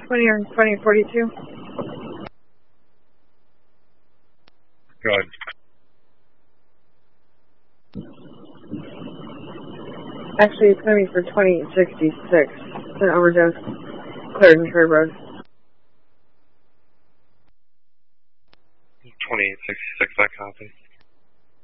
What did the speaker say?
20 or 2042? Go ahead. Actually, it's going to be for 2066. It's an overdose. Clarendon Curve Road. 2066, I copy.